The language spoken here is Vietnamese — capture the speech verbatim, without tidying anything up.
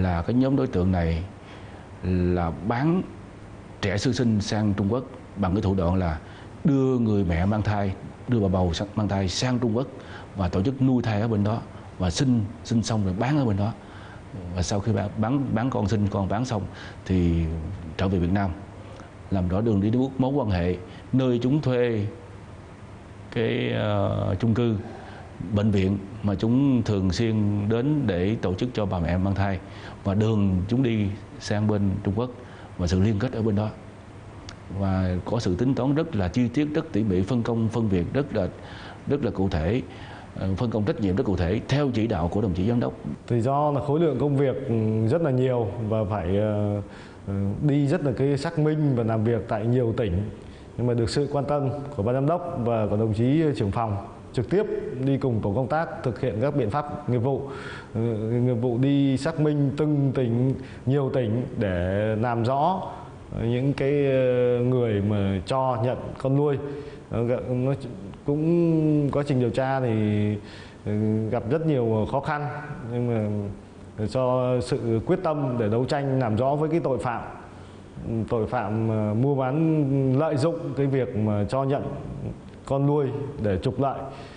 là cái nhóm đối tượng này là bán trẻ sơ sinh sang Trung Quốc bằng cái thủ đoạn là đưa người mẹ mang thai, đưa bà bầu mang thai sang Trung Quốc và tổ chức nuôi thai ở bên đó và sinh sinh xong rồi bán ở bên đó. Và sau khi bán bán con sinh con bán xong thì trở về Việt Nam, làm rõ đường đi đến mối quan hệ nơi chúng thuê cái uh, chung cư, bệnh viện mà chúng thường xuyên đến để tổ chức cho bà mẹ mang thai, và đường chúng đi sang bên Trung Quốc và sự liên kết ở bên đó, và có sự tính toán rất là chi tiết, rất tỉ mỉ, phân công phân việc rất là rất là cụ thể, phân công trách nhiệm rất cụ thể theo chỉ đạo của đồng chí giám đốc. Thì do là khối lượng công việc rất là nhiều và phải đi rất là cái xác minh và làm việc tại nhiều tỉnh, nhưng mà được sự quan tâm của ban giám đốc và của đồng chí trưởng phòng trực tiếp đi cùng tổ công tác thực hiện các biện pháp nghiệp vụ, nghiệp vụ đi xác minh từng tỉnh, nhiều tỉnh để làm rõ những cái người mà cho nhận con nuôi. Nó cũng quá trình điều tra thì gặp rất nhiều khó khăn, nhưng mà do sự quyết tâm để đấu tranh làm rõ với cái tội phạm tội phạm mua bán lợi dụng cái việc mà cho nhận con nuôi để trục lợi